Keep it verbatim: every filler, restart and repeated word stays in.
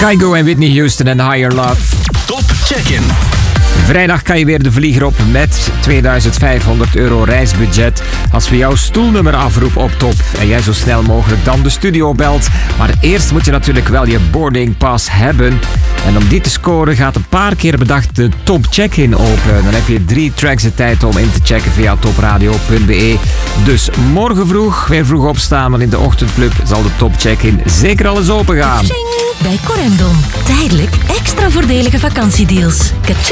Kygo en Whitney Houston en Higher Love. Top Check-in. Vrijdag kan je weer de vlieger op met tweeduizend vijfhonderd euro reisbudget. Als we jouw stoelnummer afroepen op Top en jij zo snel mogelijk dan de studio belt. Maar eerst moet je natuurlijk wel je boarding pass hebben. En om die te scoren gaat een paar keer bedacht de Top Check-in open. Dan heb je drie tracks de tijd om in te checken via topradio punt be. Dus morgen vroeg weer vroeg opstaan, want in de ochtendclub zal de Top Check-in zeker alles open gaan. Bij Corendon. Tijdelijk extra voordelige vakantiedeals. Kaching!